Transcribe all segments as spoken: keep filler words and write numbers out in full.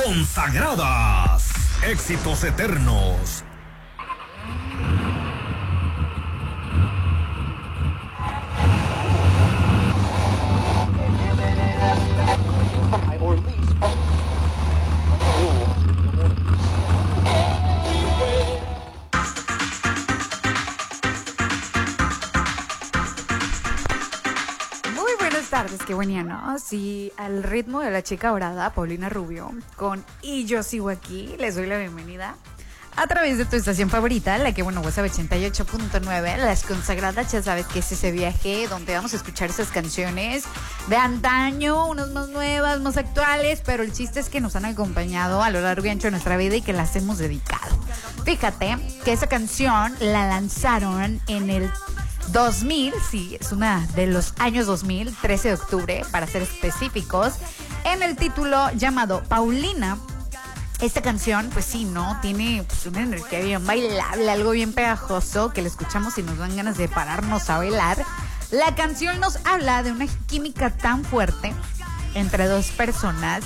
Consagradas. Éxitos eternos. Tardes, qué buena, ¿no? Sí, al ritmo de la chica dorada, Paulina Rubio, con Y Yo Sigo Aquí, les doy la bienvenida a través de tu estación favorita, la que, bueno, WhatsApp ochenta y ocho punto nueve, Las Consagradas. Ya sabes que es ese viaje donde vamos a escuchar esas canciones de antaño, unas más nuevas, más actuales, pero el chiste es que nos han acompañado a lo largo y ancho de nuestra vida y que las hemos dedicado. Fíjate que esa canción la lanzaron en el dos mil, sí, es una de los años dos mil, trece de octubre, para ser específicos, en el título llamado Paulina. Esta canción, pues sí, ¿no? Tiene pues, una energía bien bailable, algo bien pegajoso, que la escuchamos y nos dan ganas de pararnos a bailar. La canción nos habla de una química tan fuerte entre dos personas,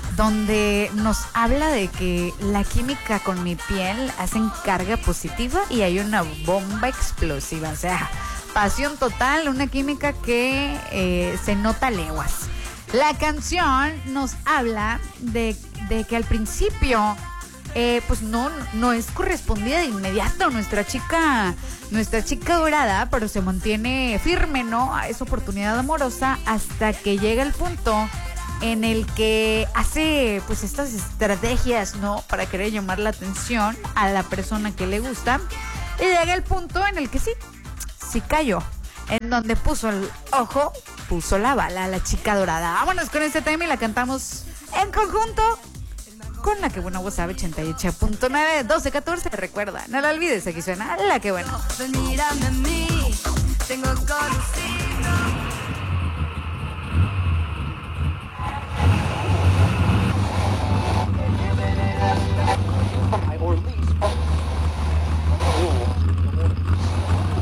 donde nos habla de que la química con mi piel hacen carga positiva y hay una bomba explosiva, o sea, pasión total, una química que eh, se nota a leguas. La canción nos habla de, de que al principio eh, pues no, no es correspondida de inmediato nuestra chica, nuestra chica dorada, pero se mantiene firme, ¿no?, a esa oportunidad amorosa hasta que llega el punto en el que hace pues estas estrategias, ¿no?, para querer llamar la atención a la persona que le gusta, y llega el punto en el que sí, sí cayó, en donde puso el ojo, puso la bala a la chica dorada. Vámonos con este tema y la cantamos en conjunto con La Que Buena WhatsApp ochenta y ocho punto nueve, doce catorce. Recuerda, no la olvides, aquí suena La Que Buena. Mírame a mí, tengo conocido.